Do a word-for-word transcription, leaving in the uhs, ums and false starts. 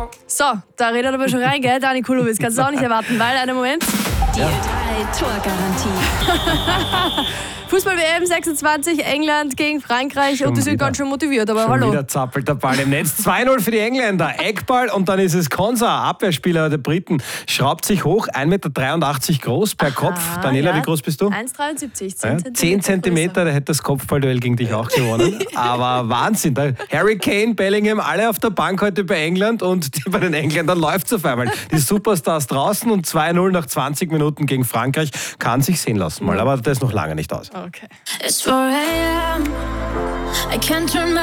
So, da redet aber schon rein, gell? Dani Kulowitz, kannst du auch nicht erwarten, weil, einen Moment. Die drei Torgarantie. Fußball-W M sechsundzwanzig, England gegen Frankreich und die sind wieder. ganz schön motiviert, aber Schon hallo. wieder zappelt der Ball im Netz. zwei null für die Engländer. Eckball und dann ist es Konsa, Abwehrspieler der Briten. Schraubt sich hoch, ein Meter dreiundachtzig groß per Kopf. Daniela, ja. wie groß bist du? eins Komma dreiundsiebzig, Ja, zehn Zentimeter, der hätte das Kopfballduell gegen dich auch gewonnen. Aber Wahnsinn. Der Harry Kane, Bellingham, alle auf der Bank heute bei England und die, bei den Engländern läuft es auf einmal. Die Superstars draußen und zwei null nach zwanzig Minuten gegen Frankreich kann sich sehen lassen mal. Aber das ist noch lange nicht aus. Okay. It's four a.m. I can't turn my